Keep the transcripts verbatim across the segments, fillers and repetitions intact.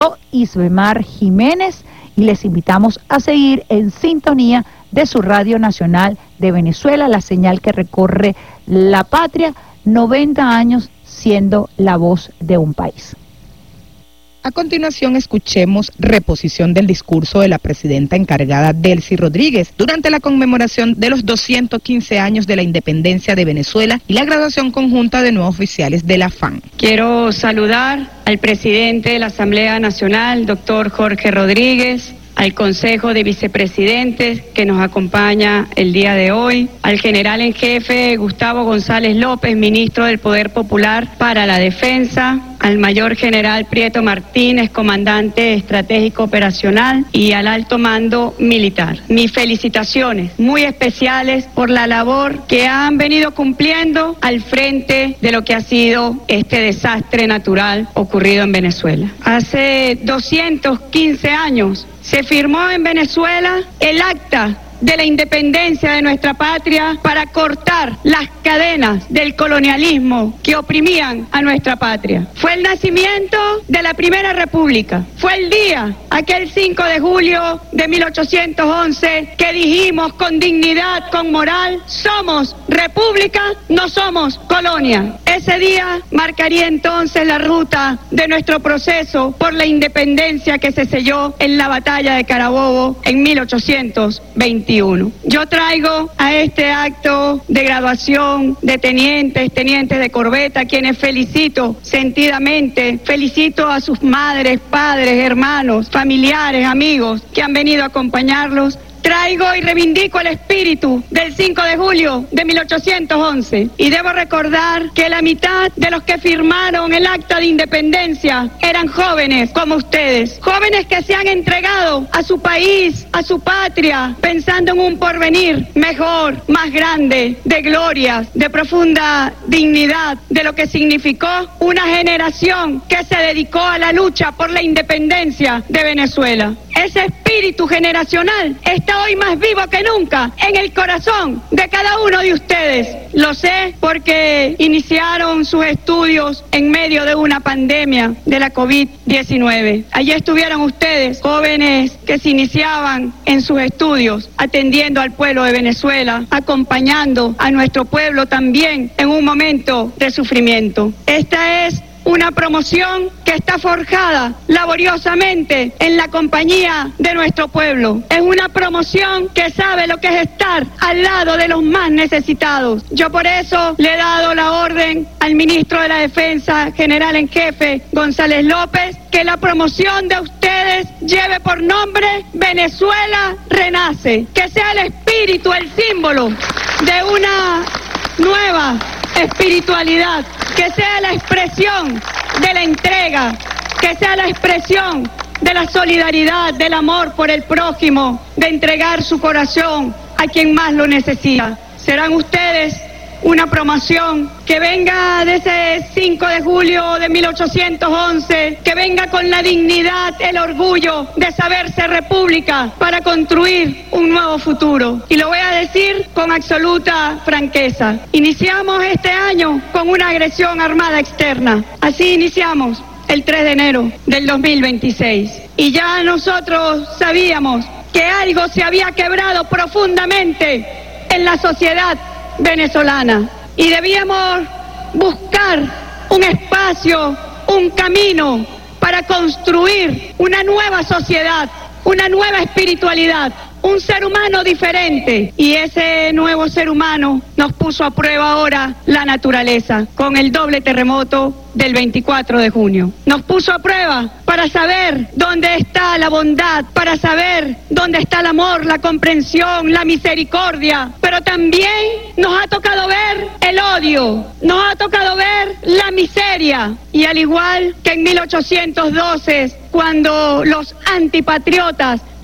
Isbemar Jiménez, y les invitamos a seguir en sintonía de su Radio Nacional de Venezuela, la señal que recorre la patria, noventa años siendo la voz de un país. A continuación, escuchemos reposición del discurso de la presidenta encargada Delcy Rodríguez durante la conmemoración de los doscientos quince años de la independencia de Venezuela y la graduación conjunta de nuevos oficiales de la F A N. Quiero saludar al presidente de la Asamblea Nacional, doctor Jorge Rodríguez, al Consejo de Vicepresidentes que nos acompaña el día de hoy, al general en jefe Gustavo González López, ministro del Poder Popular para la Defensa, al mayor general Prieto Martínez, comandante estratégico operacional, y al alto mando militar. Mis felicitaciones muy especiales por la labor que han venido cumpliendo al frente de lo que ha sido este desastre natural ocurrido en Venezuela. Hace doscientos quince años se firmó en Venezuela el acta de la independencia de nuestra patria para cortar las cadenas del colonialismo que oprimían a nuestra patria. Fue el nacimiento de la Primera República. Fue el día, aquel cinco de julio de mil ochocientos once, que dijimos con dignidad, con moral: somos república, no somos colonia. Ese día marcaría entonces la ruta de nuestro proceso por la independencia que se selló en la batalla de Carabobo en mil ochocientos veintiuno. Yo traigo a este acto de graduación de tenientes, tenientes de corbeta, a quienes felicito sentidamente, felicito a sus madres, padres, hermanos, familiares, amigos que han venido a acompañarlos. Traigo y reivindico el espíritu del cinco de julio de mil ochocientos once, y debo recordar que la mitad de los que firmaron el acta de independencia eran jóvenes como ustedes, jóvenes que se han entregado a su país, a su patria, pensando en un porvenir mejor, más grande, de glorias, de profunda dignidad, de lo que significó una generación que se dedicó a la lucha por la independencia de Venezuela. Ese espíritu generacional está hoy más vivo que nunca en el corazón de cada uno de ustedes. Lo sé porque iniciaron sus estudios en medio de una pandemia de la COVID diecinueve. Allí estuvieron ustedes, jóvenes que se iniciaban en sus estudios, atendiendo al pueblo de Venezuela, acompañando a nuestro pueblo también en un momento de sufrimiento. Esta es una promoción que está forjada laboriosamente en la compañía de nuestro pueblo. Es una promoción que sabe lo que es estar al lado de los más necesitados. Yo por eso le he dado la orden al ministro de la Defensa, general en jefe González López, que la promoción de ustedes lleve por nombre Venezuela Renace, que sea el espíritu, el símbolo de una nueva espiritualidad, que sea la expresión de la entrega, que sea la expresión de la solidaridad, del amor por el prójimo, de entregar su corazón a quien más lo necesita. Serán ustedes una promoción que venga de ese cinco de julio de mil ochocientos once, que venga con la dignidad, el orgullo de saberse república para construir un nuevo futuro. Y lo voy a decir con absoluta franqueza. Iniciamos este año con una agresión armada externa. Así iniciamos el tres de enero del dos mil veintiséis. Y ya nosotros sabíamos que algo se había quebrado profundamente en la sociedad venezolana y debíamos buscar un espacio, un camino para construir una nueva sociedad, una nueva espiritualidad, un ser humano diferente. Y ese nuevo ser humano nos puso a prueba ahora la naturaleza con el doble terremoto del veinticuatro de junio. Nos puso a prueba para saber dónde está la bondad, para saber dónde está el amor, la comprensión, la misericordia. Pero también nos ha tocado ver el odio, nos ha tocado ver la miseria. Y al igual que en mil ochocientos doce, cuando los antipatriotas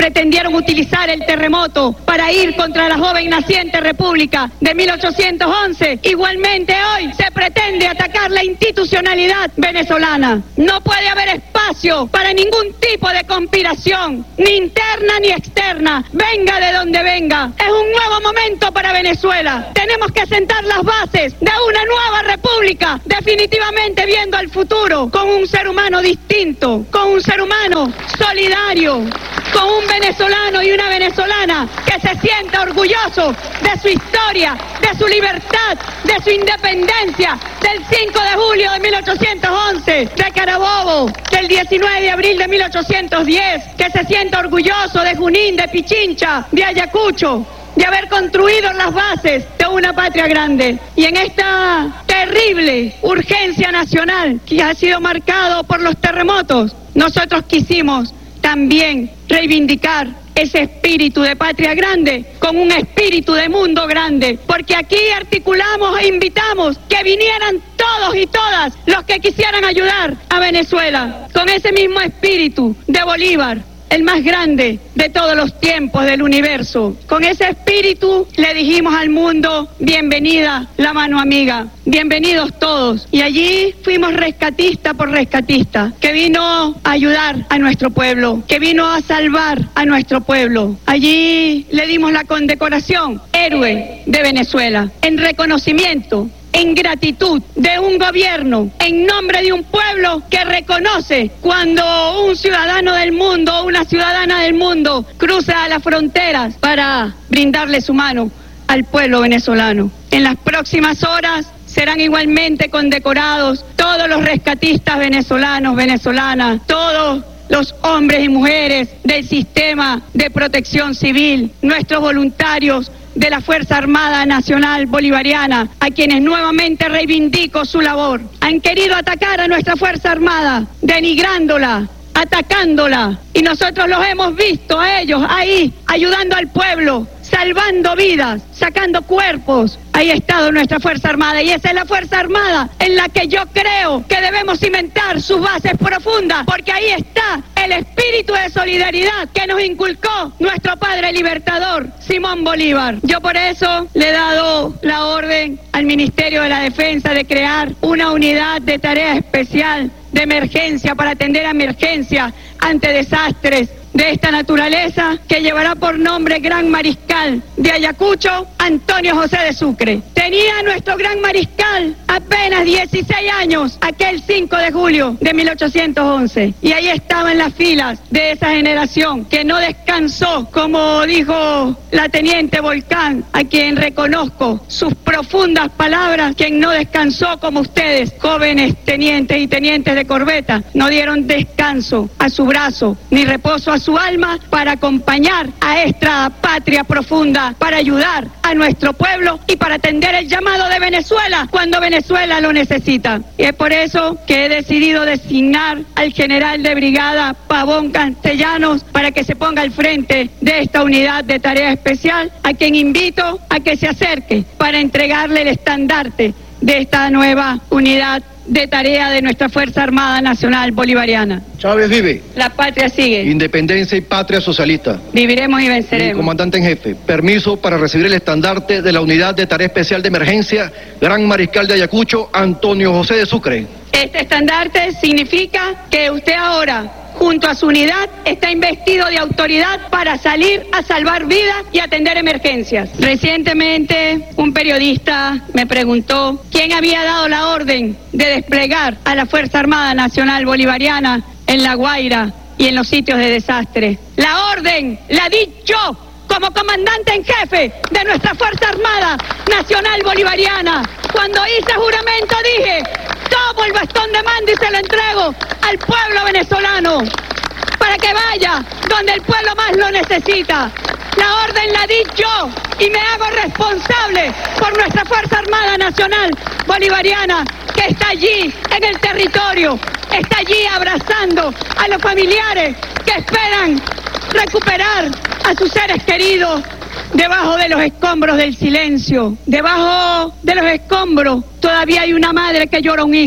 pretendieron utilizar el terremoto para ir contra la joven naciente República de mil ochocientos once, igualmente hoy se pretende atacar la institucionalidad venezolana. No puede haber espacio para ningún tipo de conspiración, ni interna ni externa, venga de donde venga. Es un nuevo momento para Venezuela. Tenemos que sentar las bases de una nueva república, definitivamente viendo al futuro con un ser humano distinto, con un ser humano solidario, con un venezolano y una venezolana que se sienta orgulloso de su historia, de su libertad, de su independencia, del cinco de julio de mil ochocientos once, de Carabobo, del diecinueve de abril de mil ochocientos diez, que se sienta orgulloso de Junín, de Pichincha, de Ayacucho, de haber construido las bases de una patria grande. Y en esta terrible urgencia nacional que ha sido marcado por los terremotos, nosotros quisimos también reivindicar ese espíritu de patria grande con un espíritu de mundo grande, porque aquí articulamos e invitamos que vinieran todos y todas los que quisieran ayudar a Venezuela, con ese mismo espíritu de Bolívar, el más grande de todos los tiempos del universo. Con ese espíritu le dijimos al mundo, bienvenida la mano amiga, bienvenidos todos. Y allí fuimos rescatista por rescatista, que vino a ayudar a nuestro pueblo, que vino a salvar a nuestro pueblo. Allí le dimos la condecoración, héroe de Venezuela, en reconocimiento, en gratitud de un gobierno, en nombre de un pueblo que reconoce cuando un ciudadano del mundo o una ciudadana del mundo cruza las fronteras para brindarle su mano al pueblo venezolano. En las próximas horas serán igualmente condecorados todos los rescatistas venezolanos, venezolanas, todos los hombres y mujeres del sistema de protección civil, nuestros voluntarios de la Fuerza Armada Nacional Bolivariana, a quienes nuevamente reivindico su labor. Han querido atacar a nuestra Fuerza Armada, denigrándola, atacándola, y nosotros los hemos visto a ellos ahí, ayudando al pueblo, salvando vidas, sacando cuerpos. Ahí ha estado nuestra Fuerza Armada, y esa es la Fuerza Armada en la que yo creo que debemos cimentar sus bases profundas, porque ahí está el espíritu de solidaridad que nos inculcó nuestro padre libertador, Simón Bolívar. Yo por eso le he dado la orden al Ministerio de la Defensa de crear una unidad de tarea especial de emergencia para atender a emergencias ante desastres de esta naturaleza, que llevará por nombre Gran Mariscal de Ayacucho, Antonio José de Sucre. Tenía nuestro Gran Mariscal apenas dieciséis años aquel cinco de julio de mil ochocientos once, y ahí estaba en las filas de esa generación que no descansó, como dijo la teniente Volcán, a quien reconozco sus profundas palabras, quien no descansó como ustedes, jóvenes tenientes y tenientes de corbeta, no dieron descanso a su brazo ni reposo a su su alma para acompañar a esta patria profunda, para ayudar a nuestro pueblo y para atender el llamado de Venezuela cuando Venezuela lo necesita. Y es por eso que he decidido designar al general de brigada Pavón Castellanos para que se ponga al frente de esta unidad de tarea especial, a quien invito a que se acerque para entregarle el estandarte de esta nueva unidad de tarea de nuestra Fuerza Armada Nacional Bolivariana. Chávez vive. La patria sigue. Independencia y patria socialista. Viviremos y venceremos. Mi comandante en jefe, permiso para recibir el estandarte de la Unidad de Tarea Especial de Emergencia, Gran Mariscal de Ayacucho, Antonio José de Sucre. Este estandarte significa que usted ahora, junto a su unidad, está investido de autoridad para salir a salvar vidas y atender emergencias. Recientemente, un periodista me preguntó quién había dado la orden de desplegar a la Fuerza Armada Nacional Bolivariana en La Guaira y en los sitios de desastre. La orden la di yo, como comandante en jefe de nuestra Fuerza Armada Nacional Bolivariana. Cuando hice juramento dije, tomo el bastón de mando y se lo entrego al pueblo venezolano para que vaya donde el pueblo más lo necesita. La orden la di yo y me hago responsable por nuestra Fuerza Armada Nacional Bolivariana, que está allí en el territorio, está allí abrazando a los familiares que esperan recuperar a sus seres queridos debajo de los escombros del silencio. Debajo de los escombros todavía hay una madre que llora un hijo.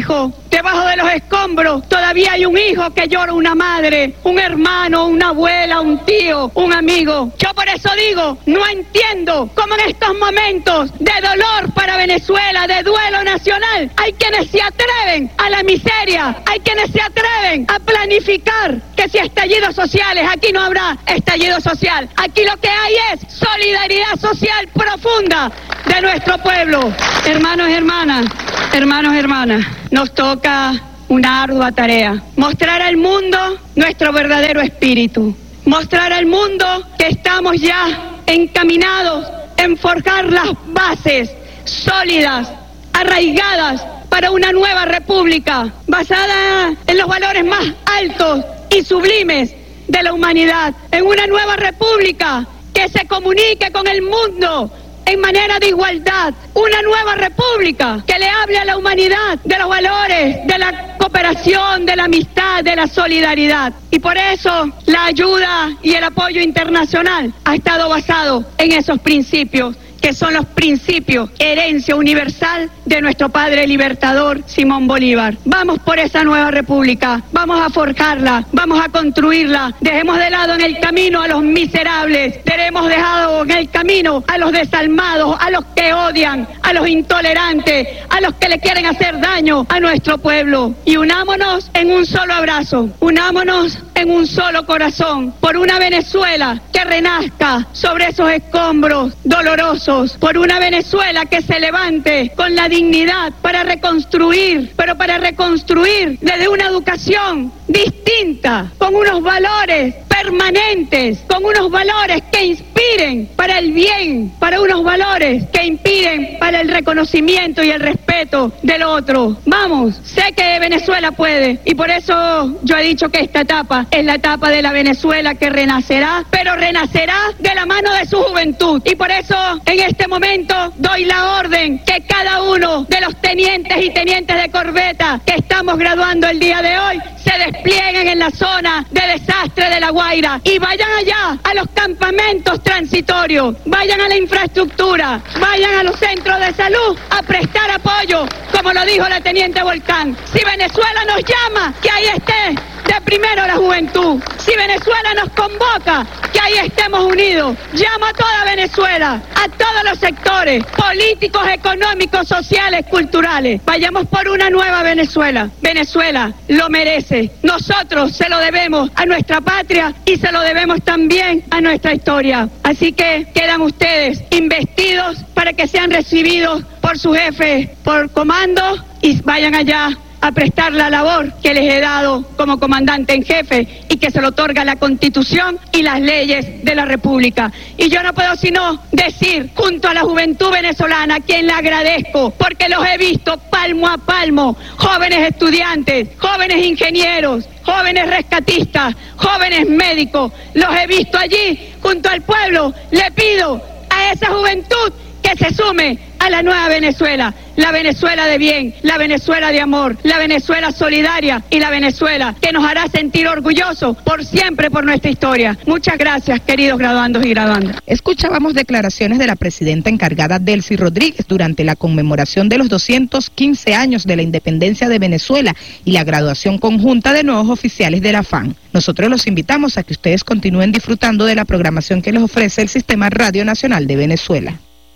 debajo de los escombros todavía hay un hijo que llora, una madre, un hermano, una abuela, un tío, un amigo. Yo por eso digo, no entiendo cómo en estos momentos de dolor para Venezuela, de duelo nacional, hay quienes se atreven a la miseria, hay quienes se atreven a planificar que si estallidos sociales, aquí no habrá estallido social, aquí lo que hay es solidaridad social profunda de nuestro pueblo. Hermanos y hermanas, hermanos y hermanas, nos toca una ardua tarea, mostrar al mundo nuestro verdadero espíritu, mostrar al mundo que estamos ya encaminados en forjar las bases sólidas, arraigadas para una nueva república, basada en los valores más altos y sublimes de la humanidad, en una nueva república que se comunique con el mundo en manera de igualdad, una nueva república que le hable a la humanidad de los valores, de la cooperación, de la amistad, de la solidaridad. Y por eso la ayuda y el apoyo internacional ha estado basado en esos principios, que son los principios, herencia universal de nuestro padre libertador Simón Bolívar. Vamos por esa nueva república, vamos a forjarla, vamos a construirla. Dejemos de lado en el camino a los miserables, dejemos dejado en el camino a los desalmados, a los que odian, a los intolerantes, a los que le quieren hacer daño a nuestro pueblo. Y unámonos en un solo abrazo, unámonos en un solo corazón, por una Venezuela que renazca sobre esos escombros dolorosos, por una Venezuela que se levante con la dignidad para reconstruir, pero para reconstruir desde una educación distinta, con unos valores permanentes, con unos valores que inspiren para el bien, para unos valores que inspiren para el reconocimiento y el respeto del otro. Vamos, sé que Venezuela puede, y por eso yo he dicho que esta etapa es la etapa de la Venezuela que renacerá, pero renacerá de la mano de su juventud. Y por eso en este momento doy la orden que cada uno de los tenientes y tenientes de corbeta que estamos graduando el día de hoy se desplieguen en la zona de desastre de La Guaira y vayan allá a los campamentos transitorios, vayan a la infraestructura, vayan a los centros de salud a prestar apoyo, como lo dijo la teniente Volcán. Si Venezuela nos llama, que ahí esté de primero la juventud. Si Venezuela nos convoca, que ahí estemos unidos. Llamo a toda Venezuela, a todos los sectores políticos, económicos, sociales, culturales. Vayamos por una nueva Venezuela. Venezuela lo merece. Nosotros se lo debemos a nuestra patria y se lo debemos también a nuestra historia. Así que quedan ustedes investidos para que sean recibidos por su jefe, por comando, y vayan allá a prestar la labor que les he dado como comandante en jefe y que se lo otorga la Constitución y las leyes de la República. Y yo no puedo sino decir, junto a la juventud venezolana, a quien le agradezco, porque los he visto palmo a palmo, jóvenes estudiantes, jóvenes ingenieros, jóvenes rescatistas, jóvenes médicos, los he visto allí junto al pueblo. Le pido a esa juventud que se sume a la nueva Venezuela, la Venezuela de bien, la Venezuela de amor, la Venezuela solidaria y la Venezuela que nos hará sentir orgullosos por siempre por nuestra historia. Muchas gracias, queridos graduandos y graduandas. Escuchábamos declaraciones de la presidenta encargada Delcy Rodríguez durante la conmemoración de los doscientos quince años de la independencia de Venezuela y la graduación conjunta de nuevos oficiales de la F A N. Nosotros los invitamos a que ustedes continúen disfrutando de la programación que les ofrece el Sistema Radio Nacional de Venezuela.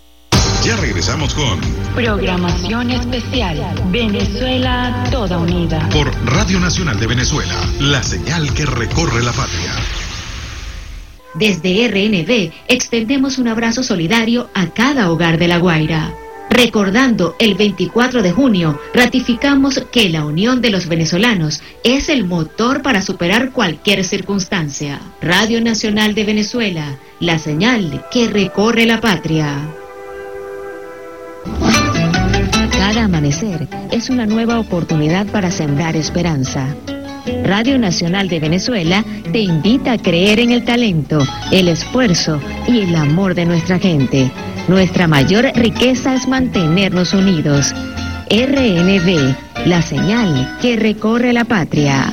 Ya regresamos con Programación Especial Venezuela Toda Unida por Radio Nacional de Venezuela, la señal que recorre la patria. Desde R N V extendemos un abrazo solidario a cada hogar de La Guaira. Recordando el veinticuatro de junio, ratificamos que la unión de los venezolanos es el motor para superar cualquier circunstancia. Radio Nacional de Venezuela, la señal que recorre la patria. Cada amanecer es una nueva oportunidad para sembrar esperanza. Radio Nacional de Venezuela te invita a creer en el talento, el esfuerzo y el amor de nuestra gente. Nuestra mayor riqueza es mantenernos unidos. R N V, la señal que recorre la patria.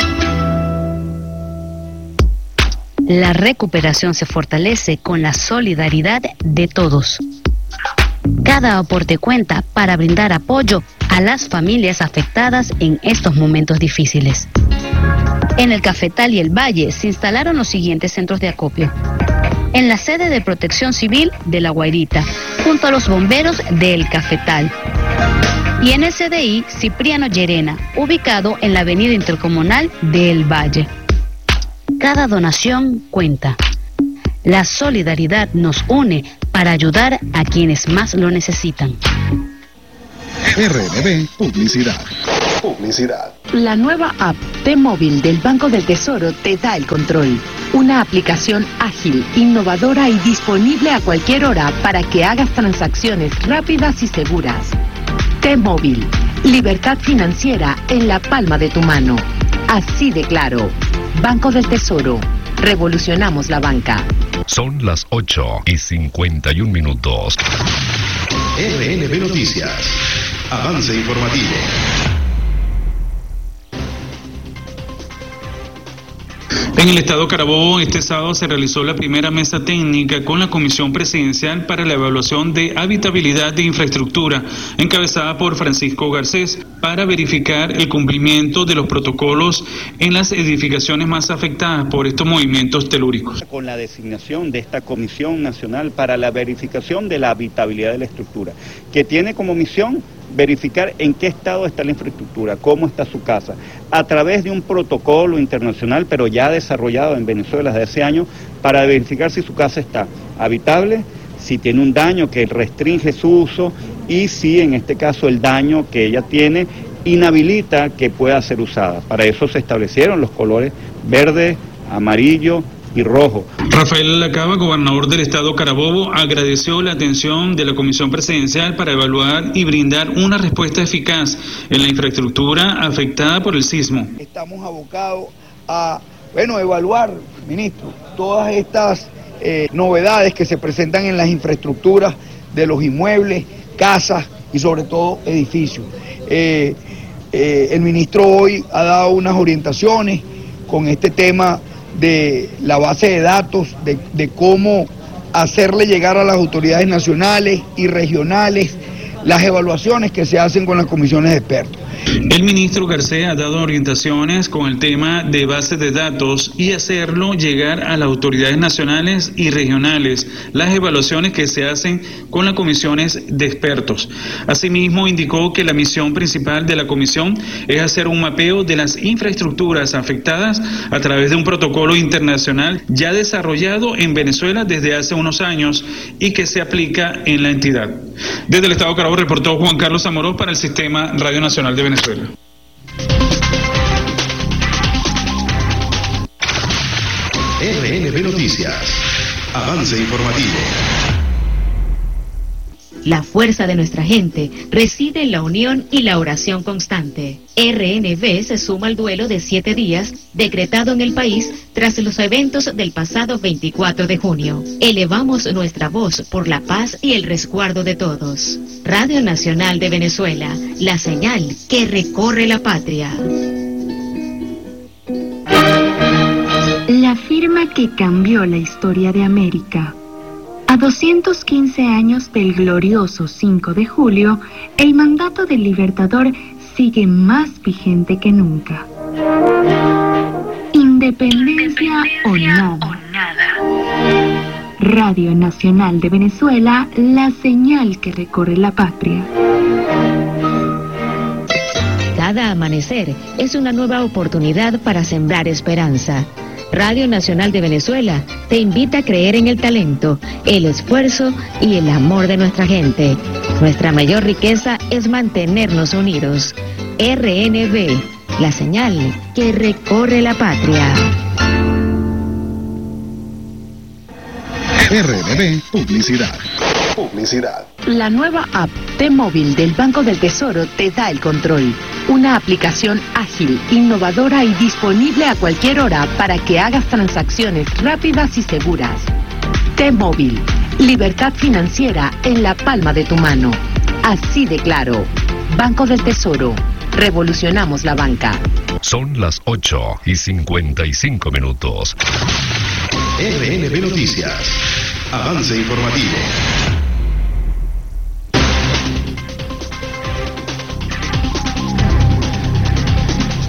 La recuperación se fortalece con la solidaridad de todos. Cada aporte cuenta para brindar apoyo a a las familias afectadas en estos momentos difíciles. En el Cafetal y el Valle se instalaron los siguientes centros de acopio. En la sede de Protección Civil de La Guairita, junto a los bomberos del Cafetal. Y en el C D I Cipriano Llerena, ubicado en la avenida intercomunal del Valle. Cada donación cuenta. La solidaridad nos une para ayudar a quienes más lo necesitan. R N B Publicidad. Publicidad. La nueva app T-Móvil del Banco del Tesoro te da el control. Una aplicación ágil, innovadora y disponible a cualquier hora para que hagas transacciones rápidas y seguras. T-Móvil, libertad financiera en la palma de tu mano. Así de claro. Banco del Tesoro. Revolucionamos la banca. Son las ocho y cincuenta y un minutos. R N B Noticias. Avance informativo. En el estado Carabobo, este sábado se realizó la primera mesa técnica con la Comisión Presidencial para la Evaluación de Habitabilidad de Infraestructura, encabezada por Francisco Garcés, para verificar el cumplimiento de los protocolos en las edificaciones más afectadas por estos movimientos telúricos. Con la designación de esta Comisión Nacional para la Verificación de la Habitabilidad de la Estructura, que tiene como misión verificar en qué estado está la infraestructura, cómo está su casa, a través de un protocolo internacional, pero ya desarrollado en Venezuela desde hace años, para verificar si su casa está habitable, si tiene un daño que restringe su uso y si en este caso el daño que ella tiene inhabilita que pueda ser usada. Para eso se establecieron los colores verde, amarillo y rojo. Rafael Lacaba, gobernador del estado Carabobo, agradeció la atención de la Comisión Presidencial para evaluar y brindar una respuesta eficaz en la infraestructura afectada por el sismo. Estamos abocados a, bueno, evaluar, ministro, todas estas eh, novedades que se presentan en las infraestructuras de los inmuebles, casas y sobre todo edificios. Eh, eh, el ministro hoy ha dado unas orientaciones con este tema de la base de datos, de, de cómo hacerle llegar a las autoridades nacionales y regionales las evaluaciones que se hacen con las comisiones de expertos. El ministro García ha dado orientaciones con el tema de bases de datos y hacerlo llegar a las autoridades nacionales y regionales las evaluaciones que se hacen con las comisiones de expertos. Asimismo, indicó que la misión principal de la comisión es hacer un mapeo de las infraestructuras afectadas a través de un protocolo internacional ya desarrollado en Venezuela desde hace unos años y que se aplica en la entidad. Desde el estado de Carabobo reportó Juan Carlos Amorós para el Sistema Radio Nacional de Venezuela. R N B Noticias. Avance informativo. La fuerza de nuestra gente reside en la unión y la oración constante. R N B se suma al duelo de siete días decretado en el país tras los eventos del pasado veinticuatro de junio. Elevamos nuestra voz por la paz y el resguardo de todos. Radio Nacional de Venezuela, la señal que recorre la patria. La firma que cambió la historia de América. A doscientos quince años del glorioso cinco de julio, el mandato del Libertador sigue más vigente que nunca. Independencia o nada. Radio Nacional de Venezuela, la señal que recorre la patria. Cada amanecer es una nueva oportunidad para sembrar esperanza. Radio Nacional de Venezuela te invita a creer en el talento, el esfuerzo y el amor de nuestra gente. Nuestra mayor riqueza es mantenernos unidos. R N B, la señal que recorre la patria. R N B Publicidad. Publicidad. La nueva app T-Móvil del Banco del Tesoro te da el control. Una aplicación ágil, innovadora y disponible a cualquier hora para que hagas transacciones rápidas y seguras. T-Móvil, libertad financiera en la palma de tu mano. Así de claro. Banco del Tesoro. Revolucionamos la banca. Son las ocho y cincuenta y cinco minutos. R N B Noticias. Avance informativo.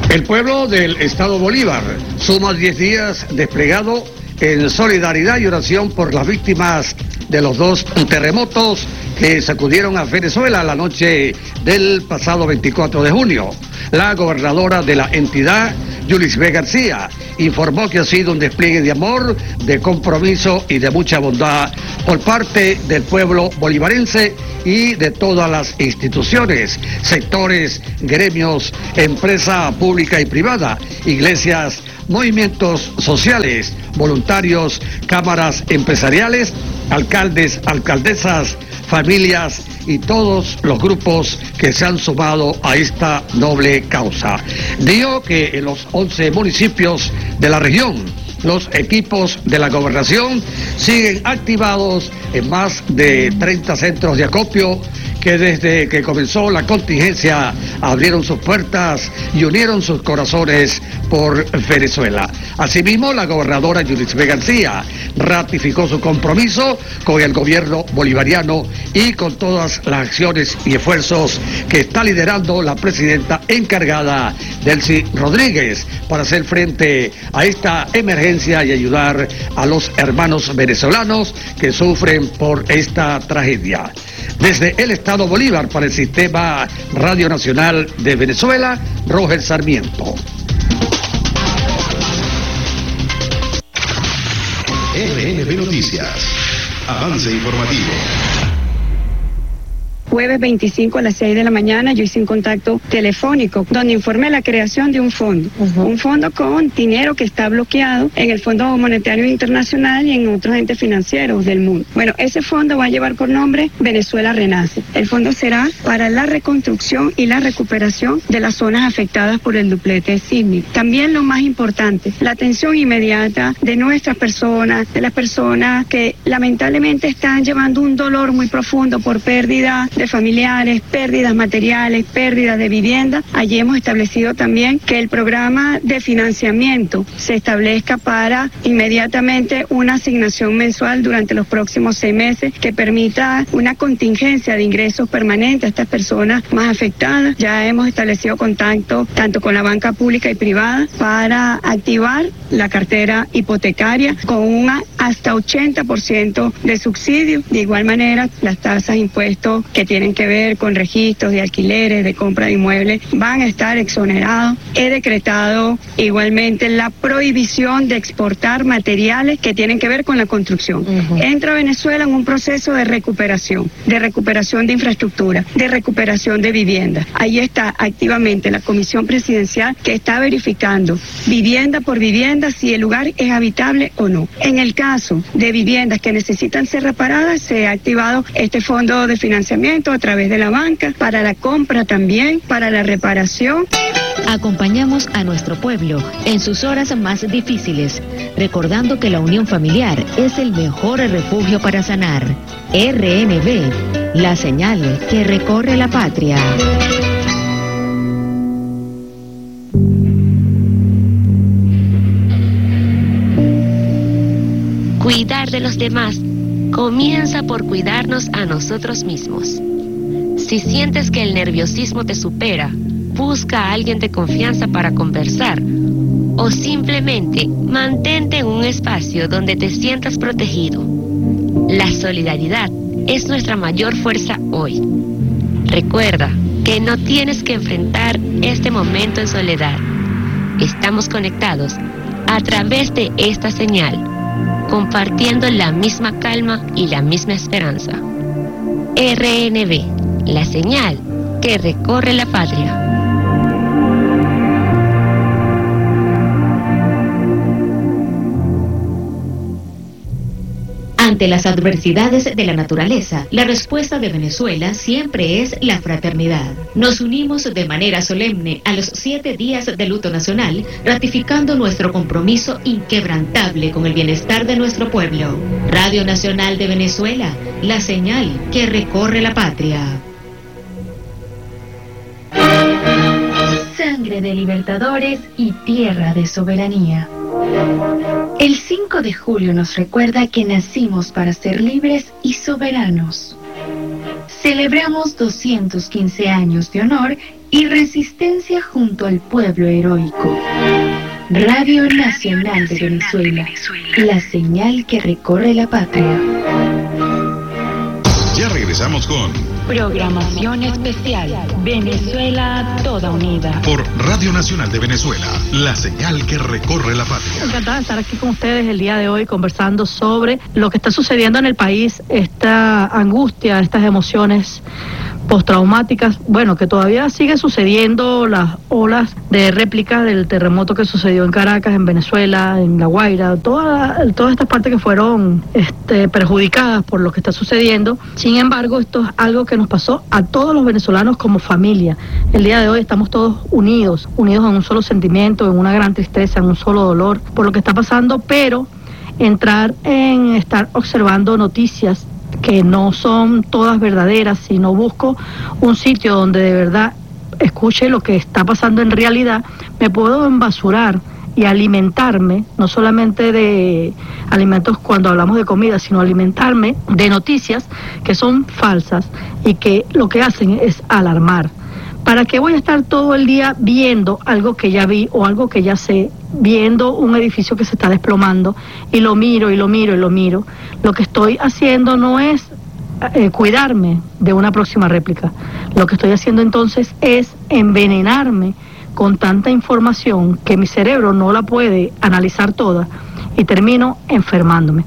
El pueblo del Estado Bolívar suma diez días desplegado en solidaridad y oración por las víctimas de los dos terremotos que sacudieron a Venezuela la noche del pasado veinticuatro de junio. La gobernadora de la entidad, Yulis B. García, informó que ha sido un despliegue de amor, de compromiso y de mucha bondad por parte del pueblo bolivarense y de todas las instituciones, sectores, gremios, empresa pública y privada, iglesias, movimientos sociales, voluntarios, cámaras empresariales, alcaldes, alcaldesas, familias y todos los grupos que se han sumado a esta noble causa. Dijo que en los once municipios de la región, los equipos de la gobernación siguen activados en más de treinta centros de acopio que desde que comenzó la contingencia abrieron sus puertas y unieron sus corazones por Venezuela. Asimismo, la gobernadora Yulis B. García ratificó su compromiso con el gobierno bolivariano y con todas las acciones y esfuerzos que está liderando la presidenta encargada, Delcy Rodríguez, para hacer frente a esta emergencia y ayudar a los hermanos venezolanos que sufren por esta tragedia. Desde el Estado Bolívar para el Sistema Radio Nacional de Venezuela, Roger Sarmiento. R N B Noticias. Avance informativo. Jueves veinticinco a las seis de la mañana yo hice un contacto telefónico donde informé la creación de un fondo, uh-huh. un fondo con dinero que está bloqueado en el Fondo Monetario Internacional y en otros entes financieros del mundo. Bueno, ese fondo va a llevar por nombre Venezuela Renace. El fondo será para la reconstrucción y la recuperación de las zonas afectadas por el duplete sísmico. También lo más importante, la atención inmediata de nuestras personas, de las personas que lamentablemente están llevando un dolor muy profundo por pérdida de familiares, pérdidas materiales, pérdidas de vivienda. Allí hemos establecido también que el programa de financiamiento se establezca para inmediatamente una asignación mensual durante los próximos seis meses que permita una contingencia de ingresos permanentes a estas personas más afectadas. Ya hemos establecido contacto tanto con la banca pública y privada para activar la cartera hipotecaria con un hasta ochenta por ciento de subsidio. De igual manera, las tasas de impuestos que tienen que ver con registros de alquileres, de compra de inmuebles, van a estar exonerados. He decretado igualmente la prohibición de exportar materiales que tienen que ver con la construcción. Uh-huh. Entra Venezuela en un proceso de recuperación, de recuperación de infraestructura, de recuperación de vivienda. Ahí está activamente la Comisión Presidencial que está verificando vivienda por vivienda si el lugar es habitable o no. En el caso de viviendas que necesitan ser reparadas, se ha activado este fondo de financiamiento a través de la banca, para la compra también, para la reparación. Acompañamos a nuestro pueblo en sus horas más difíciles, recordando que la unión familiar es el mejor refugio para sanar. R N B, la señal que recorre la patria. Cuidar de los demás comienza por cuidarnos a nosotros mismos. Si sientes que el nerviosismo te supera, busca a alguien de confianza para conversar o simplemente mantente en un espacio donde te sientas protegido. La solidaridad es nuestra mayor fuerza hoy. Recuerda que no tienes que enfrentar este momento en soledad. Estamos conectados a través de esta señal, compartiendo la misma calma y la misma esperanza. R N B, la señal que recorre la patria. Ante las adversidades de la naturaleza, la respuesta de Venezuela siempre es la fraternidad. Nos unimos de manera solemne a los siete días de luto nacional, ratificando nuestro compromiso inquebrantable con el bienestar de nuestro pueblo. Radio Nacional de Venezuela, la señal que recorre la patria. Sangre de libertadores y tierra de soberanía. El cinco de julio nos recuerda que nacimos para ser libres y soberanos. Celebramos doscientos quince años de honor y resistencia junto al pueblo heroico. Radio Nacional de Venezuela, la señal que recorre la patria. Ya regresamos con Programación especial. Venezuela toda unida. Por Radio Nacional de Venezuela, la señal que recorre la patria. Encantada de estar aquí con ustedes el día de hoy conversando sobre lo que está sucediendo en el país, esta angustia, estas emociones postraumáticas, bueno, que todavía sigue sucediendo, las olas de réplica del terremoto que sucedió en Caracas, en Venezuela, en La Guaira, toda, todas estas partes que fueron este, perjudicadas por lo que está sucediendo. Sin embargo, esto es algo que nos pasó a todos los venezolanos como familia. El día de hoy estamos todos unidos, unidos en un solo sentimiento, en una gran tristeza, en un solo dolor por lo que está pasando, pero entrar en estar observando noticias que no son todas verdaderas, sino busco un sitio donde de verdad escuche lo que está pasando en realidad, me puedo embasurar y alimentarme, no solamente de alimentos cuando hablamos de comida, sino alimentarme de noticias que son falsas y que lo que hacen es alarmar. ¿Para qué voy a estar todo el día viendo algo que ya vi o algo que ya sé, viendo un edificio que se está desplomando y lo miro y lo miro y lo miro? Lo que estoy haciendo no es eh, cuidarme de una próxima réplica. Lo que estoy haciendo entonces es envenenarme con tanta información que mi cerebro no la puede analizar toda y termino enfermándome.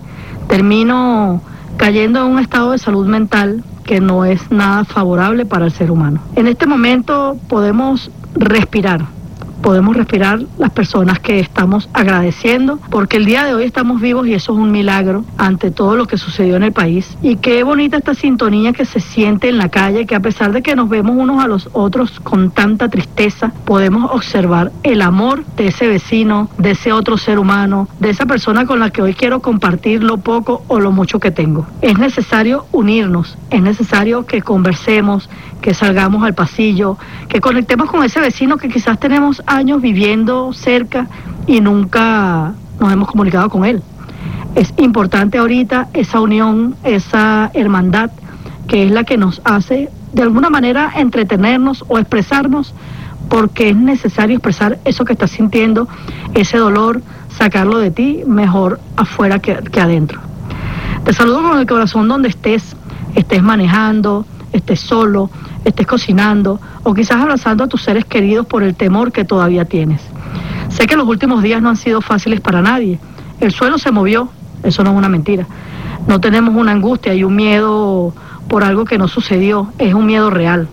Termino cayendo en un estado de salud mental que no es nada favorable para el ser humano. En este momento podemos respirar, podemos respirar las personas que estamos agradeciendo, porque el día de hoy estamos vivos y eso es un milagro ante todo lo que sucedió en el país. Y qué bonita esta sintonía que se siente en la calle, que a pesar de que nos vemos unos a los otros con tanta tristeza, podemos observar el amor de ese vecino, de ese otro ser humano, de esa persona con la que hoy quiero compartir lo poco o lo mucho que tengo. Es necesario unirnos, es necesario que conversemos, que salgamos al pasillo, que conectemos con ese vecino que quizás tenemos años viviendo cerca y nunca nos hemos comunicado con él. Es importante ahorita esa unión, esa hermandad, que es la que nos hace de alguna manera entretenernos o expresarnos, porque es necesario expresar eso que estás sintiendo, ese dolor, sacarlo de ti, mejor afuera que, que adentro. Te saludo con el corazón donde estés, estés manejando, estés solo, estés cocinando o quizás abrazando a tus seres queridos por el temor que todavía tienes. Sé que los últimos días no han sido fáciles para nadie. El suelo se movió, eso no es una mentira. No tenemos una angustia y un miedo por algo que no sucedió, es un miedo real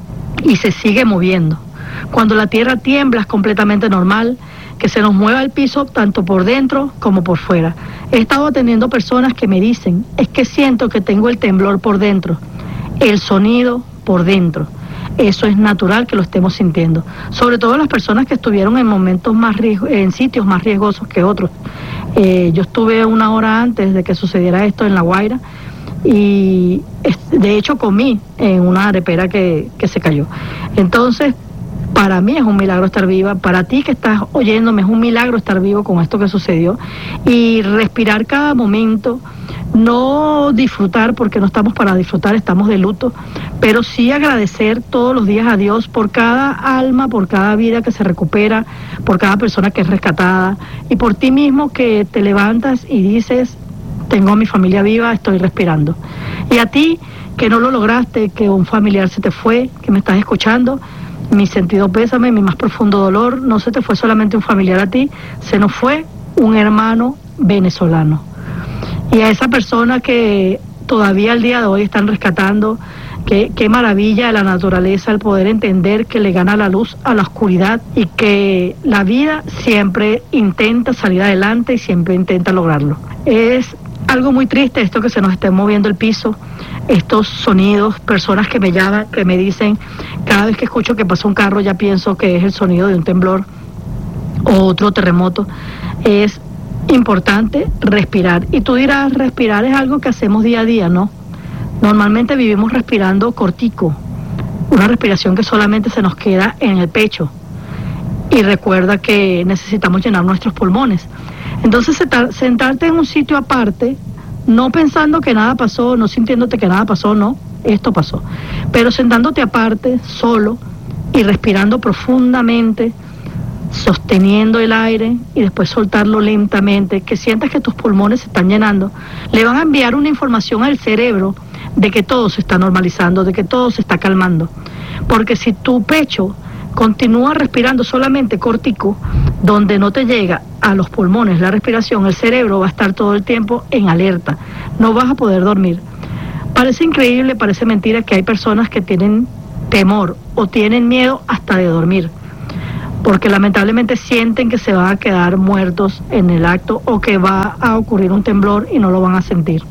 y se sigue moviendo. Cuando la tierra tiembla es completamente normal que se nos mueva el piso tanto por dentro como por fuera. He estado atendiendo personas que me dicen, es que siento que tengo el temblor por dentro, el sonido por dentro. Eso es natural que lo estemos sintiendo, sobre todo las personas que estuvieron en momentos más riesgo, en sitios más riesgosos que otros. Eh, yo estuve una hora antes de que sucediera esto en La Guaira y de hecho comí en una arepera que, que se cayó. Entonces, para mí es un milagro estar viva, para ti que estás oyéndome es un milagro estar vivo con esto que sucedió y respirar cada momento, no disfrutar porque no estamos para disfrutar, estamos de luto, pero sí agradecer todos los días a Dios por cada alma, por cada vida que se recupera, por cada persona que es rescatada y por ti mismo que te levantas y dices, tengo a mi familia viva, estoy respirando. Y a ti que no lo lograste, que un familiar se te fue, que me estás escuchando, mi sentido pésame, mi más profundo dolor, no se te fue solamente un familiar a ti, se nos fue un hermano venezolano. Y a esa persona que todavía al día de hoy están rescatando, que, qué maravilla de la naturaleza el poder entender que le gana la luz a la oscuridad y que la vida siempre intenta salir adelante y siempre intenta lograrlo. Es algo muy triste esto que se nos esté moviendo el piso, estos sonidos, personas que me llaman, que me dicen, cada vez que escucho que pasa un carro ya pienso que es el sonido de un temblor o otro terremoto. Es importante respirar. Y tú dirás, respirar es algo que hacemos día a día, ¿no? Normalmente vivimos respirando cortico, una respiración que solamente se nos queda en el pecho. Y recuerda que necesitamos llenar nuestros pulmones. Entonces sentarte en un sitio aparte, no pensando que nada pasó, no sintiéndote que nada pasó, no. esto pasó. Pero sentándote aparte, solo, y respirando profundamente, sosteniendo el aire y después soltarlo lentamente, que sientas que tus pulmones se están llenando, le van a enviar una información al cerebro de que todo se está normalizando, de que todo se está calmando. Porque si tu pecho continúa respirando solamente cortico, donde no te llega a los pulmones la respiración, el cerebro va a estar todo el tiempo en alerta, no vas a poder dormir. Parece increíble, parece mentira que hay personas que tienen temor o tienen miedo hasta de dormir, porque lamentablemente sienten que se van a quedar muertos en el acto o que va a ocurrir un temblor y no lo van a sentir.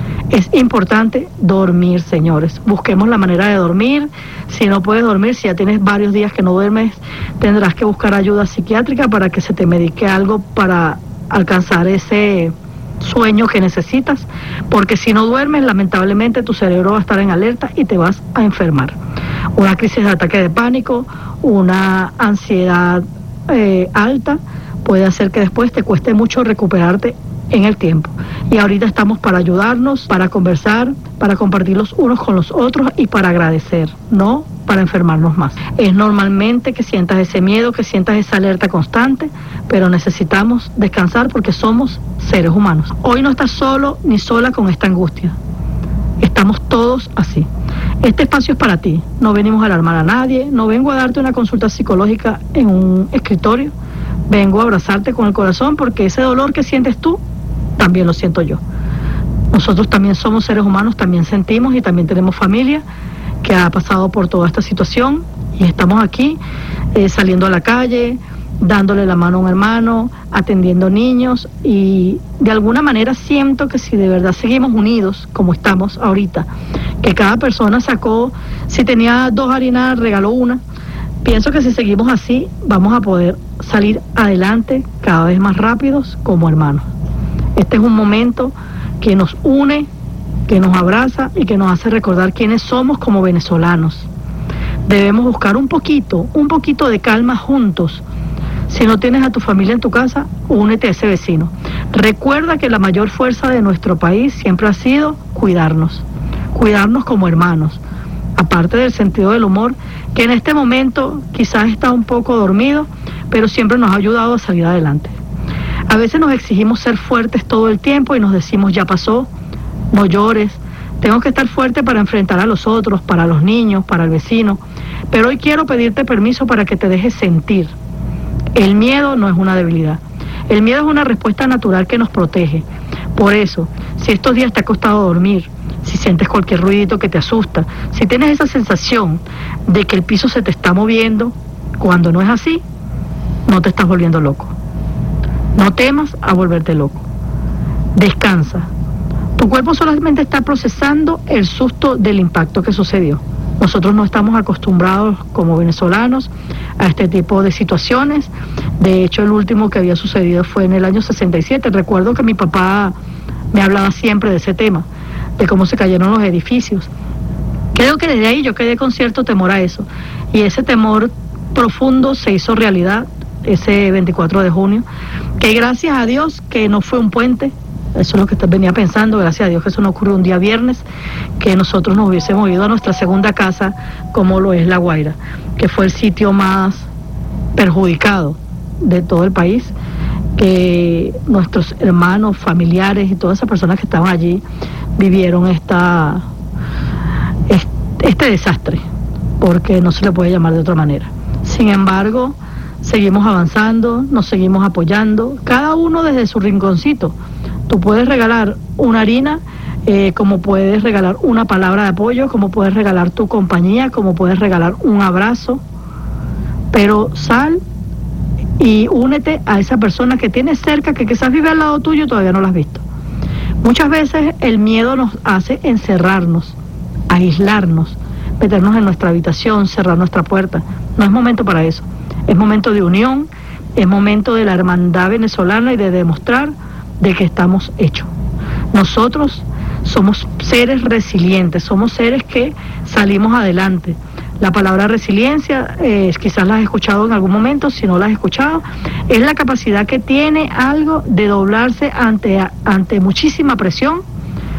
Es importante dormir, señores. Busquemos la manera de dormir. Si no puedes dormir, si ya tienes varios días que no duermes, tendrás que buscar ayuda psiquiátrica para que se te medique algo para alcanzar ese sueño que necesitas, porque si no duermes, lamentablemente tu cerebro va a estar en alerta y te vas a enfermar. Una crisis de ataque de pánico, una ansiedad eh, alta, puede hacer que después te cueste mucho recuperarte en el tiempo. Y ahorita estamos para ayudarnos, para conversar, para compartir los unos con los otros y para agradecer, no para enfermarnos más. Es normalmente que sientas ese miedo, que sientas esa alerta constante, pero necesitamos descansar porque somos seres humanos. Hoy no estás solo ni sola con esta angustia. Estamos todos así. Este espacio es para ti. No venimos a alarmar a nadie, no vengo a darte una consulta psicológica en un escritorio. Vengo a abrazarte con el corazón porque ese dolor que sientes tú, también lo siento yo. Nosotros también somos seres humanos, también sentimos y también tenemos familia que ha pasado por toda esta situación y estamos aquí eh, saliendo a la calle, dándole la mano a un hermano, atendiendo niños y de alguna manera siento que si de verdad seguimos unidos como estamos ahorita, que cada persona sacó, si tenía dos harinas regaló una, pienso que si seguimos así vamos a poder salir adelante cada vez más rápidos como hermanos. Este es un momento que nos une, que nos abraza y que nos hace recordar quiénes somos como venezolanos. Debemos buscar un poquito, un poquito de calma juntos. Si no tienes a tu familia en tu casa, únete a ese vecino. Recuerda que la mayor fuerza de nuestro país siempre ha sido cuidarnos, cuidarnos como hermanos. Aparte del sentido del humor, que en este momento quizás está un poco dormido, pero siempre nos ha ayudado a salir adelante. A veces nos exigimos ser fuertes todo el tiempo y nos decimos, ya pasó, no llores, tengo que estar fuerte para enfrentar a los otros, para los niños, para el vecino, pero hoy quiero pedirte permiso para que te dejes sentir. El miedo no es una debilidad, el miedo es una respuesta natural que nos protege. Por eso, si estos días te ha costado dormir, si sientes cualquier ruidito que te asusta, si tienes esa sensación de que el piso se te está moviendo, cuando no es así, no te estás volviendo loco. No temas a volverte loco. Descansa. Tu cuerpo solamente está procesando el susto del impacto que sucedió. Nosotros no estamos acostumbrados como venezolanos a este tipo de situaciones. De hecho, el último que había sucedido fue en el año sesenta y siete. Recuerdo que mi papá me hablaba siempre de ese tema, de cómo se cayeron los edificios. Creo que desde ahí yo quedé con cierto temor a eso. Y ese temor profundo se hizo realidad ese veinticuatro de junio, que gracias a Dios que no fue un puente, eso es lo que venía pensando, gracias a Dios que eso no ocurrió un día viernes, que nosotros nos hubiésemos ido a nuestra segunda casa como lo es La Guaira, que fue el sitio más perjudicado de todo el país, que nuestros hermanos, familiares y todas esas personas que estaban allí vivieron esta, este desastre, porque no se le puede llamar de otra manera. Sin embargo, seguimos avanzando, nos seguimos apoyando, cada uno desde su rinconcito. Tú puedes regalar una harina, eh, como puedes regalar una palabra de apoyo, como puedes regalar tu compañía, como puedes regalar un abrazo, pero sal y únete a esa persona que tienes cerca, que quizás vive al lado tuyo y todavía no la has visto. Muchas veces el miedo nos hace encerrarnos, aislarnos, meternos en nuestra habitación, cerrar nuestra puerta. No es momento para eso. Es momento de unión, es momento de la hermandad venezolana y de demostrar de que estamos hechos. Nosotros somos seres resilientes, somos seres que salimos adelante. La palabra resiliencia, eh, quizás la has escuchado en algún momento, si no la has escuchado, es la capacidad que tiene algo de doblarse ante, ante muchísima presión,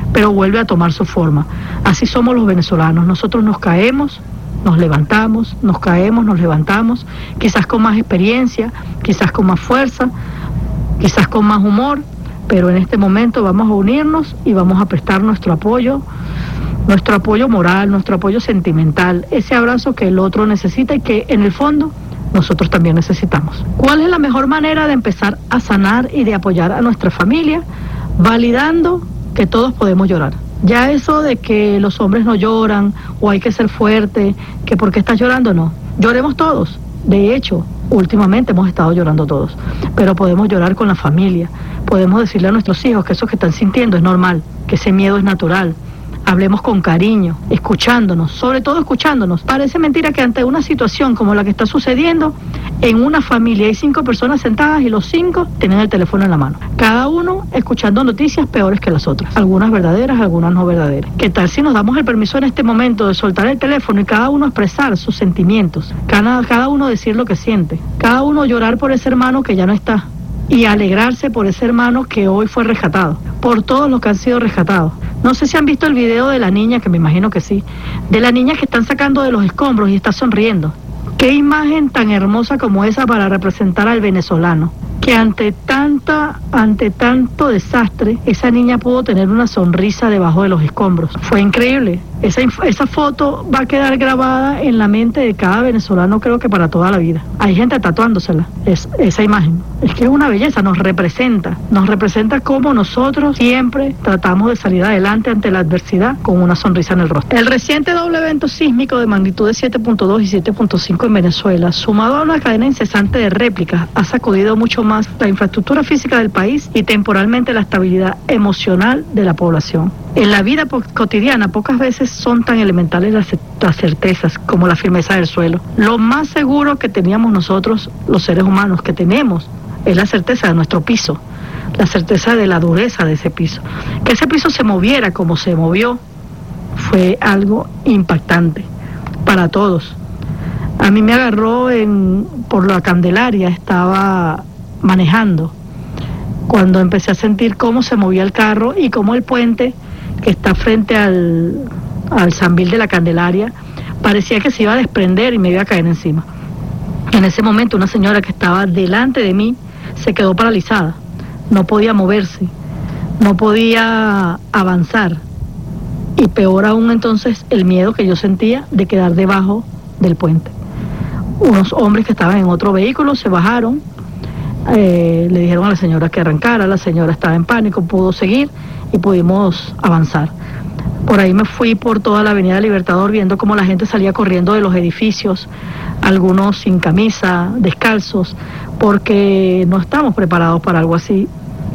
pero vuelve a tomar su forma. Así somos los venezolanos, nosotros nos caemos, nos levantamos, nos caemos, nos levantamos, quizás con más experiencia, quizás con más fuerza, quizás con más humor, pero en este momento vamos a unirnos y vamos a prestar nuestro apoyo, nuestro apoyo moral, nuestro apoyo sentimental, ese abrazo que el otro necesita y que en el fondo nosotros también necesitamos. ¿Cuál es la mejor manera de empezar a sanar y de apoyar a nuestra familia? Validando que todos podemos llorar. Ya eso de que los hombres no lloran o hay que ser fuerte, que porque estás llorando, no. Lloremos todos. De hecho, últimamente hemos estado llorando todos, pero podemos llorar con la familia. Podemos decirle a nuestros hijos que eso que están sintiendo es normal, que ese miedo es natural. Hablemos con cariño, escuchándonos, sobre todo escuchándonos. Parece mentira que ante una situación como la que está sucediendo, en una familia hay cinco personas sentadas y los cinco tienen el teléfono en la mano. Cada uno escuchando noticias peores que las otras. Algunas verdaderas, algunas no verdaderas. ¿Qué tal si nos damos el permiso en este momento de soltar el teléfono y cada uno expresar sus sentimientos? Cada, cada uno decir lo que siente. Cada uno llorar por ese hermano que ya no está. Y alegrarse por ese hermano que hoy fue rescatado, por todos los que han sido rescatados. No sé si han visto el video de la niña, que me imagino que sí, de la niña que están sacando de los escombros y está sonriendo. Qué imagen tan hermosa como esa para representar al venezolano, que ante tanta, ante tanto desastre, esa niña pudo tener una sonrisa debajo de los escombros. Fue increíble. Esa, esa foto va a quedar grabada en la mente de cada venezolano, creo que para toda la vida. Hay gente tatuándosela, es, esa imagen. Es que es una belleza, nos representa. Nos representa cómo nosotros siempre tratamos de salir adelante ante la adversidad con una sonrisa en el rostro. El reciente doble evento sísmico de magnitud de siete punto dos y siete punto cinco en Venezuela, sumado a una cadena incesante de réplicas, ha sacudido mucho más la infraestructura física del país y temporalmente la estabilidad emocional de la población. En la vida cotidiana pocas veces son tan elementales las, las certezas como la firmeza del suelo. Lo más seguro que teníamos nosotros, los seres humanos, que tenemos, es la certeza de nuestro piso, la certeza de la dureza de ese piso. Que ese piso se moviera como se movió fue algo impactante para todos. A mí me agarró en, por la Candelaria, estaba manejando, cuando empecé a sentir cómo se movía el carro y cómo el puente que está frente al, al Sambil de la Candelaria parecía que se iba a desprender y me iba a caer encima. En ese momento una señora que estaba delante de mí se quedó paralizada, no podía moverse, no podía avanzar, y peor aún entonces el miedo que yo sentía de quedar debajo del puente. Unos hombres que estaban en otro vehículo se bajaron, eh, le dijeron a la señora que arrancara, la señora estaba en pánico, pudo seguir y pudimos avanzar. Por ahí me fui por toda la avenida Libertador viendo cómo la gente salía corriendo de los edificios, algunos sin camisa, descalzos, porque no estamos preparados para algo así.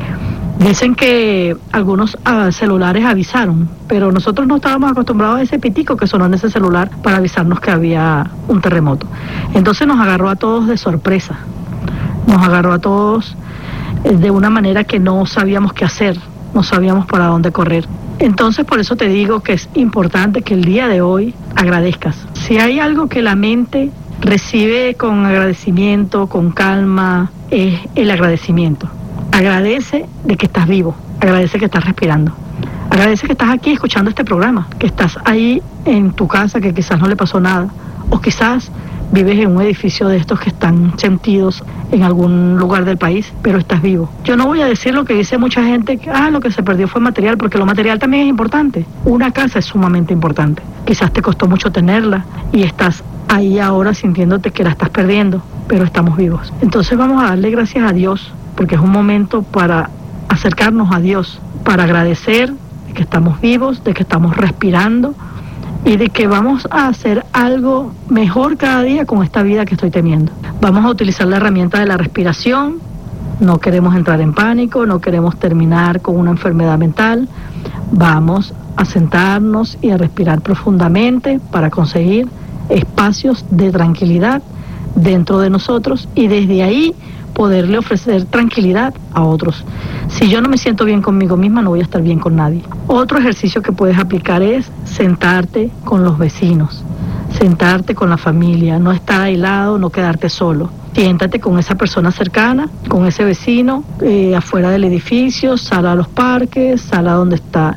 Dicen que algunos uh, celulares avisaron, pero nosotros no estábamos acostumbrados a ese pitico que sonó en ese celular para avisarnos que había un terremoto. Entonces nos agarró a todos de sorpresa, nos agarró a todos eh, de una manera que no sabíamos qué hacer, no sabíamos para dónde correr. Entonces por eso te digo que es importante que el día de hoy agradezcas. Si hay algo que la mente recibe con agradecimiento, con calma, es el agradecimiento. Agradece de que estás vivo, agradece que estás respirando, agradece que estás aquí escuchando este programa, que estás ahí en tu casa, que quizás no le pasó nada, o quizás vives en un edificio de estos que están sentidos en algún lugar del país, pero estás vivo. Yo no voy a decir lo que dice mucha gente, que ah, lo que se perdió fue material, porque lo material también es importante. Una casa es sumamente importante. Quizás te costó mucho tenerla y estás ahí ahora sintiéndote que la estás perdiendo, pero estamos vivos. Entonces vamos a darle gracias a Dios, porque es un momento para acercarnos a Dios, para agradecer de que estamos vivos, de que estamos respirando y de que vamos a hacer algo mejor cada día con esta vida que estoy teniendo. Vamos a utilizar la herramienta de la respiración, no queremos entrar en pánico, no queremos terminar con una enfermedad mental, vamos a sentarnos y a respirar profundamente para conseguir espacios de tranquilidad dentro de nosotros y desde ahí poderle ofrecer tranquilidad a otros. Si yo no me siento bien conmigo misma, no voy a estar bien con nadie. Otro ejercicio que puedes aplicar es sentarte con los vecinos, sentarte con la familia, no estar aislado, no quedarte solo. Siéntate con esa persona cercana, con ese vecino, eh, afuera del edificio, sal a los parques, sal a donde está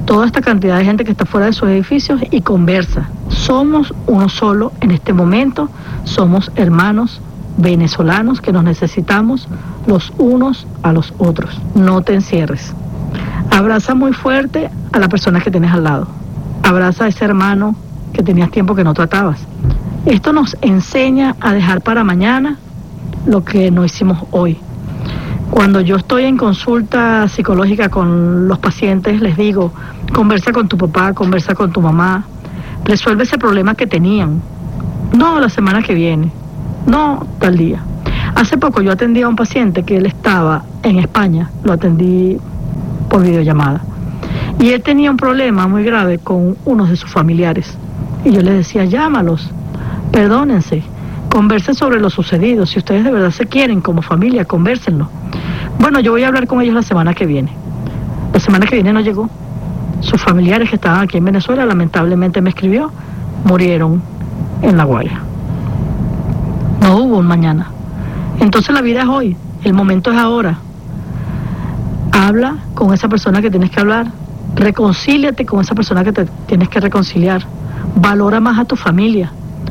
toda esta cantidad de gente que está fuera de sus edificios y conversa. Somos uno solo en este momento, somos hermanos venezolanos que nos necesitamos los unos a los otros. No te encierres. Abraza muy fuerte a la persona que tienes al lado. Abraza a ese hermano que tenías tiempo que no tratabas. Esto nos enseña a dejar para mañana lo que no hicimos hoy. Cuando yo estoy en consulta psicológica con los pacientes, les digo, conversa con tu papá, conversa con tu mamá, resuelve ese problema que tenían. No la semana que viene, no tal día. Hace poco yo atendí a un paciente que él estaba en España, lo atendí por videollamada, y él tenía un problema muy grave con uno de sus familiares. Y yo le decía, llámalos, perdónense, conversen sobre lo sucedido, si ustedes de verdad se quieren como familia, convérsenlo. Bueno, yo voy a hablar con ellos la semana que viene. La semana que viene no llegó. Sus familiares que estaban aquí en Venezuela, lamentablemente me escribió, murieron en La Guaira. No hubo un mañana. Entonces la vida es hoy, el momento es ahora. Habla con esa persona que tienes que hablar, reconcíliate con esa persona que te tienes que reconciliar, valora más a tu familia.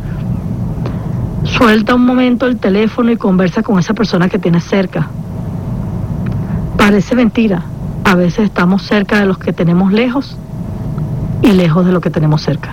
Suelta un momento el teléfono y conversa con esa persona que tienes cerca. Parece mentira, a veces estamos cerca de los que tenemos lejos y lejos de los que tenemos cerca.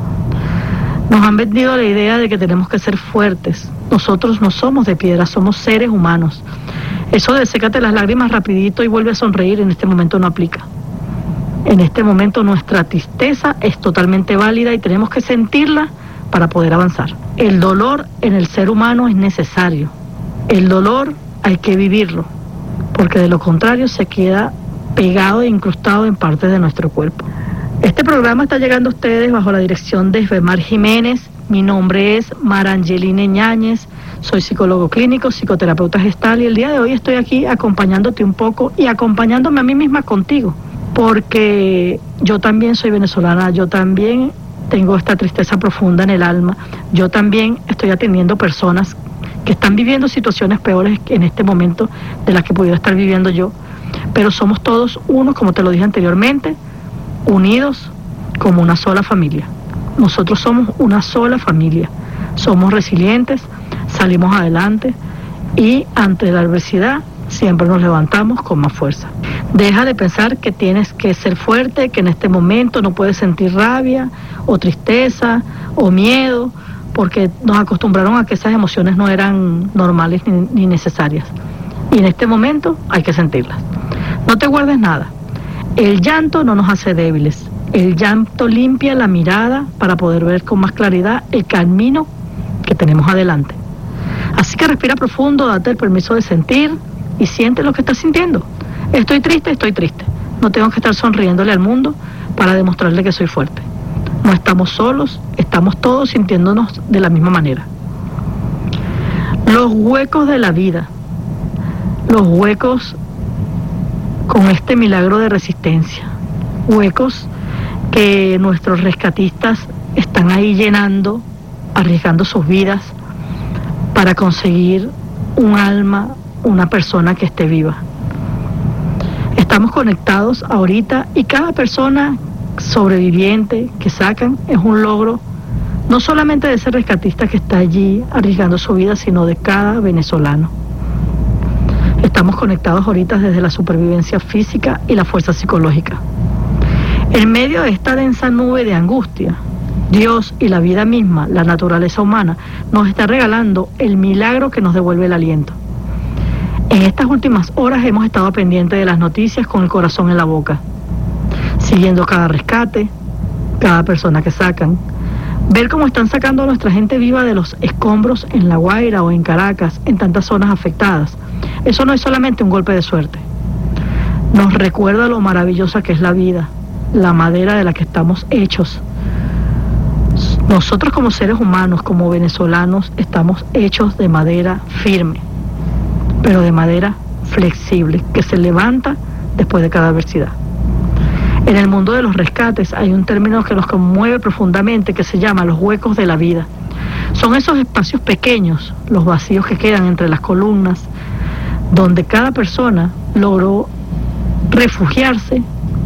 Nos han vendido la idea de que tenemos que ser fuertes. Nosotros no somos de piedra, somos seres humanos. Eso de sécate las lágrimas rapidito y vuelve a sonreír en este momento no aplica. En este momento nuestra tristeza es totalmente válida y tenemos que sentirla para poder avanzar. El dolor en el ser humano es necesario. El dolor hay que vivirlo, porque de lo contrario se queda pegado e incrustado en partes de nuestro cuerpo. Este programa está llegando a ustedes bajo la dirección de Esbemar Jiménez. Mi nombre es Marangeline Ñáñez, soy psicólogo clínico, psicoterapeuta gestal, y el día de hoy estoy aquí acompañándote un poco y acompañándome a mí misma contigo, porque yo también soy venezolana, yo también tengo esta tristeza profunda en el alma, yo también estoy atendiendo personas que están viviendo situaciones peores en este momento de las que pudiera estar viviendo yo, pero somos todos unos, como te lo dije anteriormente, unidos como una sola familia. Nosotros somos una sola familia, somos resilientes, salimos adelante y ante la adversidad siempre nos levantamos con más fuerza. Deja de pensar que tienes que ser fuerte, que en este momento no puedes sentir rabia o tristeza o miedo, porque nos acostumbraron a que esas emociones no eran normales ni, ni necesarias. Y en este momento hay que sentirlas. No te guardes nada. El llanto no nos hace débiles. El llanto limpia la mirada para poder ver con más claridad el camino que tenemos adelante. Así que respira profundo, date el permiso de sentir y siente lo que estás sintiendo. Estoy triste, estoy triste. No tengo que estar sonriéndole al mundo para demostrarle que soy fuerte. No estamos solos, estamos todos sintiéndonos de la misma manera. Los huecos de la vida, los huecos con este milagro de resistencia, huecos que nuestros rescatistas están ahí llenando, arriesgando sus vidas para conseguir un alma, una persona que esté viva. Estamos conectados ahorita y cada persona sobreviviente que sacan es un logro no solamente de ese rescatista que está allí arriesgando su vida, sino de cada venezolano. Estamos conectados ahorita desde la supervivencia física y la fuerza psicológica. En medio de esta densa nube de angustia, Dios y la vida misma, la naturaleza humana, nos está regalando el milagro que nos devuelve el aliento. En estas últimas horas hemos estado pendientes de las noticias con el corazón en la boca, siguiendo cada rescate, cada persona que sacan, ver cómo están sacando a nuestra gente viva de los escombros en La Guaira o en Caracas, en tantas zonas afectadas. Eso no es solamente un golpe de suerte. Nos recuerda lo maravillosa que es la vida, la madera de la que estamos hechos. Nosotros como seres humanos, como venezolanos, estamos hechos de madera firme, pero de madera flexible, que se levanta después de cada adversidad. En el mundo de los rescates hay un término que nos conmueve profundamente que se llama los huecos de la vida. Son esos espacios pequeños, los vacíos que quedan entre las columnas, donde cada persona logró refugiarse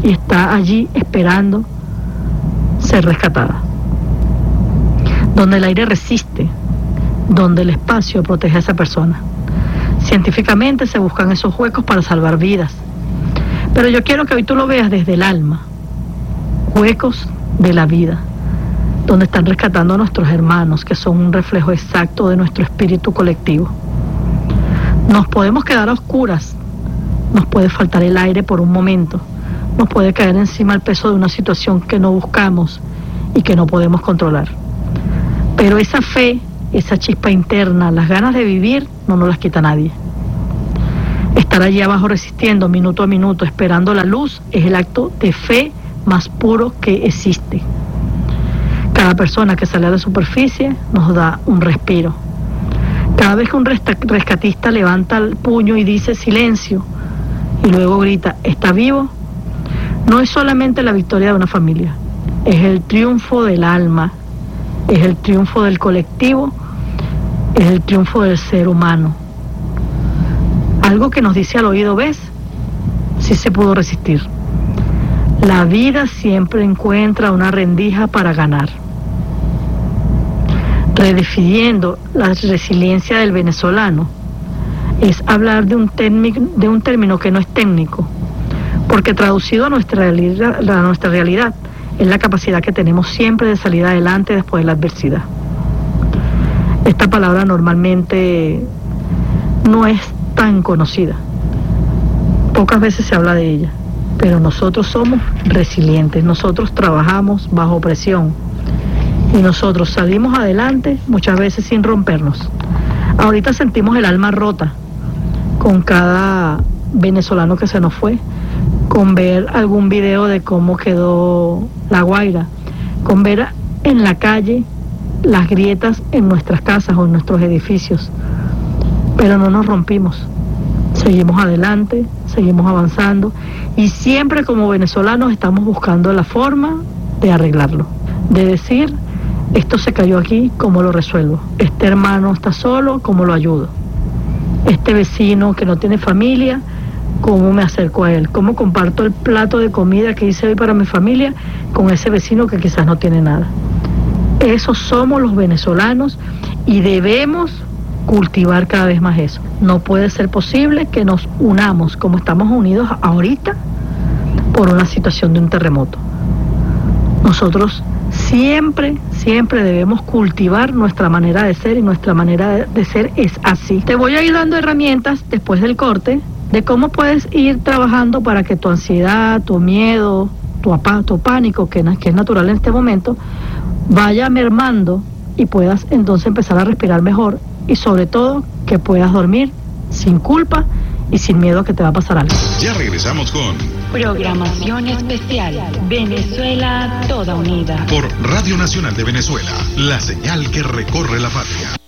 y está allí esperando ser rescatada. Donde el aire resiste, donde el espacio protege a esa persona. Científicamente se buscan esos huecos para salvar vidas. Pero yo quiero que hoy tú lo veas desde el alma. Huecos de la vida, donde están rescatando a nuestros hermanos, que son un reflejo exacto de nuestro espíritu colectivo. Nos podemos quedar a oscuras, nos puede faltar el aire por un momento, nos puede caer encima el peso de una situación que no buscamos y que no podemos controlar. Pero esa fe, esa chispa interna, las ganas de vivir, no nos las quita nadie. Estar allí abajo resistiendo minuto a minuto, esperando la luz, es el acto de fe más puro que existe. Cada persona que sale a la superficie nos da un respiro. Cada vez que un rescatista levanta el puño y dice silencio, y luego grita, ¿está vivo?, no es solamente la victoria de una familia, es el triunfo del alma, es el triunfo del colectivo, es el triunfo del ser humano. Algo que nos dice al oído, ¿ves? Sí se pudo resistir. La vida siempre encuentra una rendija para ganar. Redefiniendo la resiliencia del venezolano es hablar de un, de un término que no es técnico, porque traducido a nuestra realidad, a nuestra realidad es la capacidad que tenemos siempre de salir adelante después de la adversidad. Esta palabra normalmente no es tan conocida, pocas veces se habla de ella, pero nosotros somos resilientes, nosotros trabajamos bajo presión y nosotros salimos adelante muchas veces sin rompernos. Ahorita sentimos el alma rota con cada venezolano que se nos fue, con ver algún video de cómo quedó La Guaira, con ver en la calle las grietas en nuestras casas o en nuestros edificios, pero no nos rompimos, seguimos adelante, seguimos avanzando y siempre como venezolanos estamos buscando la forma de arreglarlo, de decir, esto se cayó aquí, ¿cómo lo resuelvo? Este hermano está solo, ¿cómo lo ayudo? Este vecino que no tiene familia, ¿cómo me acerco a él? ¿Cómo comparto el plato de comida que hice hoy para mi familia con ese vecino que quizás no tiene nada? Esos somos los venezolanos y debemos cultivar cada vez más eso. No puede ser posible que nos unamos como estamos unidos ahorita por una situación de un terremoto. Nosotros siempre, siempre debemos cultivar nuestra manera de ser y nuestra manera de, de ser es así. Te voy a ir dando herramientas después del corte de cómo puedes ir trabajando para que tu ansiedad, tu miedo, tu, apa, tu pánico, que, que es natural en este momento, vaya mermando y puedas entonces empezar a respirar mejor y sobre todo que puedas dormir sin culpa y sin miedo a que te va a pasar algo. Ya regresamos con Programación Especial Venezuela Toda Unida por Radio Nacional de Venezuela, la señal que recorre la patria.